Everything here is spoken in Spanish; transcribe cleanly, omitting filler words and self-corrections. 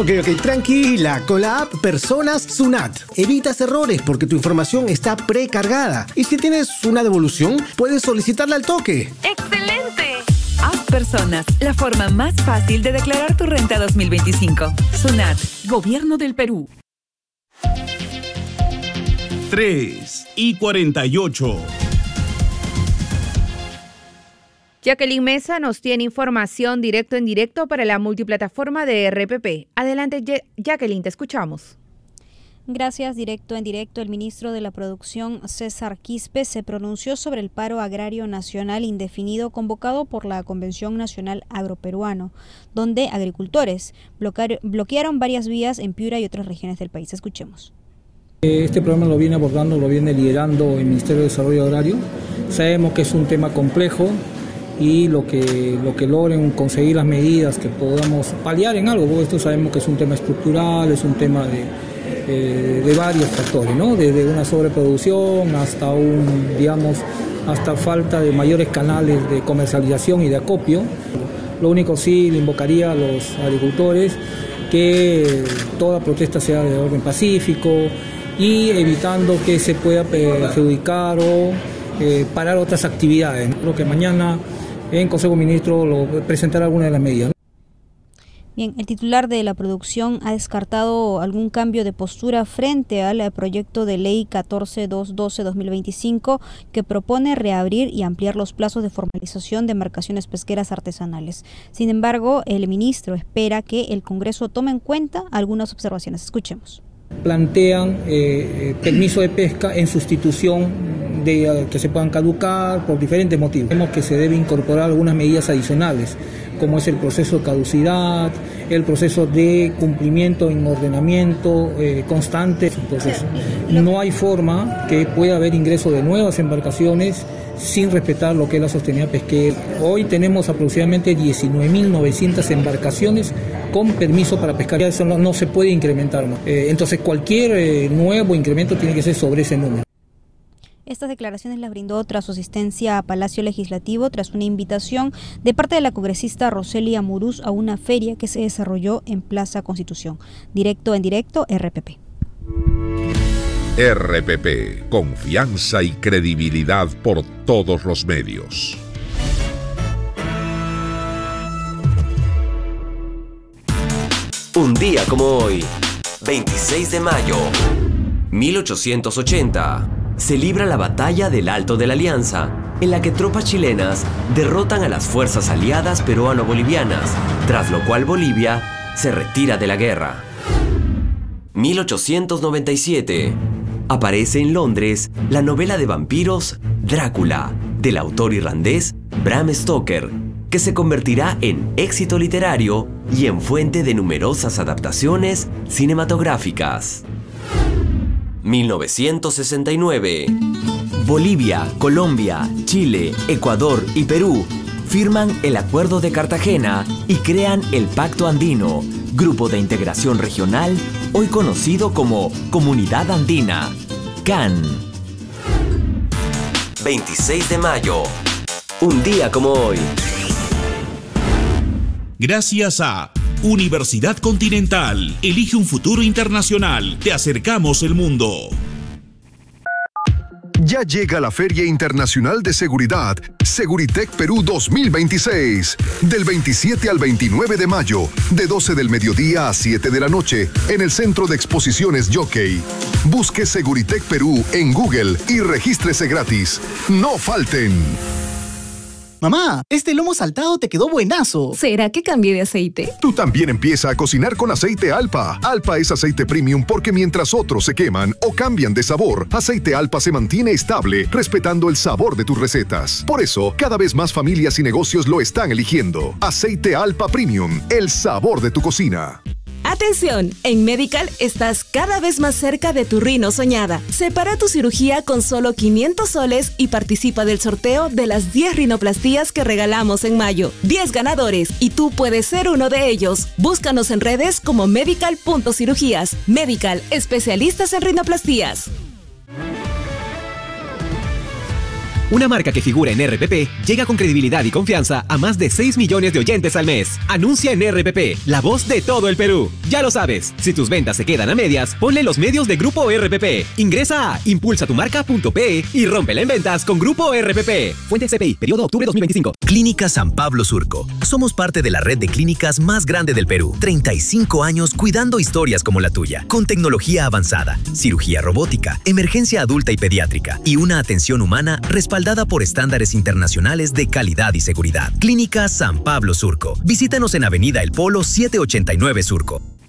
Ok, tranquila. Con la app Personas Sunat evitas errores porque tu información está precargada. Y si tienes una devolución, puedes solicitarla al toque. ¡Excelente! App Personas, la forma más fácil de declarar tu renta 2025. Sunat, Gobierno del Perú. 3:48. Jacqueline Mesa nos tiene información directo en directo para la multiplataforma de RPP. Adelante, Jacqueline, te escuchamos. Gracias. Directo en directo, el ministro de la Producción, César Quispe, se pronunció sobre el paro agrario nacional indefinido convocado por la Convención Nacional Agroperuano, donde agricultores bloquearon varias vías en Piura y otras regiones del país. Escuchemos. Este programa lo viene abordando, lo viene liderando el Ministerio de Desarrollo Agrario. Sabemos que es un tema complejo y lo que logren conseguir las medidas que podamos paliar en algo, porque esto sabemos que es un tema estructural, es un tema de varios factores, ¿no? Desde una sobreproducción hasta hasta falta de mayores canales de comercialización y de acopio. Lo único sí le invocaría a los agricultores que toda protesta sea de orden pacífico y evitando que se pueda perjudicar o parar otras actividades. Creo que mañana en Consejo de Ministros presentará algunas de las medidas. Bien, el titular de la producción ha descartado algún cambio de postura frente al proyecto de ley 14212-2025 que propone reabrir y ampliar los plazos de formalización de embarcaciones pesqueras artesanales. Sin embargo, el ministro espera que el Congreso tome en cuenta algunas observaciones. Escuchemos. Plantean permiso de pesca en sustitución de que se puedan caducar por diferentes motivos. Vemos que se debe incorporar algunas medidas adicionales, como es el proceso de caducidad, el proceso de cumplimiento en ordenamiento constante. Entonces, no hay forma que pueda haber ingreso de nuevas embarcaciones sin respetar lo que es la sostenibilidad pesquera. Hoy tenemos aproximadamente 19.900 embarcaciones con permiso para pescar. Eso no se puede incrementar más. Entonces, cualquier nuevo incremento tiene que ser sobre ese número. Estas declaraciones las brindó tras su asistencia a Palacio Legislativo tras una invitación de parte de la congresista Roseli Amuruz a una feria que se desarrolló en Plaza Constitución. Directo en directo, RPP. RPP, confianza y credibilidad por todos los medios. Un día como hoy, 26 de mayo, 1880, se libra la batalla del Alto de la Alianza, en la que tropas chilenas derrotan a las fuerzas aliadas peruano-bolivianas, tras lo cual Bolivia se retira de la guerra. 1897, aparece en Londres la novela de vampiros Drácula, del autor irlandés Bram Stoker, que se convertirá en éxito literario y en fuente de numerosas adaptaciones cinematográficas. 1969. Bolivia, Colombia, Chile, Ecuador y Perú firman el Acuerdo de Cartagena y crean el Pacto Andino, grupo de integración regional hoy conocido como Comunidad Andina, CAN. 26 de mayo, un día como hoy. Gracias a Universidad Continental. Elige un futuro internacional. Te acercamos el mundo. Ya llega la Feria Internacional de Seguridad, Seguritech Perú 2026, del 27 al 29 de mayo, de 12 del mediodía a 7 de la noche, en el Centro de Exposiciones Jockey. Busque Seguritech Perú en Google y regístrese gratis. ¡No falten! Mamá, este lomo saltado te quedó buenazo. ¿Será que cambié de aceite? Tú también empieza a cocinar con aceite Alpa. Alpa es aceite premium porque mientras otros se queman o cambian de sabor, aceite Alpa se mantiene estable, respetando el sabor de tus recetas. Por eso, cada vez más familias y negocios lo están eligiendo. Aceite Alpa Premium, el sabor de tu cocina. ¡Atención! En Medical estás cada vez más cerca de tu rino soñada. Separa tu cirugía con solo 500 soles y participa del sorteo de las 10 rinoplastías que regalamos en mayo. 10 ganadores y tú puedes ser uno de ellos. Búscanos en redes como medical.cirugías. Medical, especialistas en rinoplastías. Una marca que figura en RPP llega con credibilidad y confianza a más de 6 millones de oyentes al mes. Anuncia en RPP, la voz de todo el Perú. Ya lo sabes, si tus ventas se quedan a medias, ponle los medios de Grupo RPP. Ingresa a impulsatumarca.pe y rómpela en ventas con Grupo RPP. Fuente CPI, periodo octubre 2025. Clínica San Pablo Surco. Somos parte de la red de clínicas más grande del Perú. 35 años cuidando historias como la tuya. Con tecnología avanzada, cirugía robótica, emergencia adulta y pediátrica y una atención humana respaldada por estándares internacionales de calidad y seguridad. Clínica San Pablo Surco. Visítanos en Avenida El Polo 789 Surco.